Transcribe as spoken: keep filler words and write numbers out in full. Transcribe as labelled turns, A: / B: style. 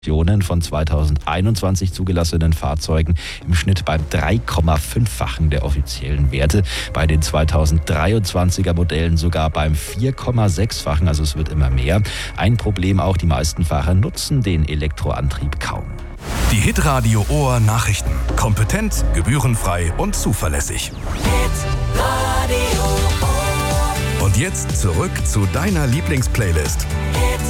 A: Von zweitausendeinundzwanzig zugelassenen Fahrzeugen im Schnitt beim drei Komma fünf-fachen der offiziellen Werte. Bei den zweitausenddreiundzwanziger Modellen sogar beim vier Komma sechs-fachen, also es wird immer mehr. Ein Problem auch, die meisten Fahrer nutzen den Elektroantrieb kaum.
B: Die Hitradio Ohr Nachrichten. Kompetent, gebührenfrei und zuverlässig.
C: Hitradio Ohr.
B: Und jetzt zurück zu deiner Lieblingsplaylist.
C: Hit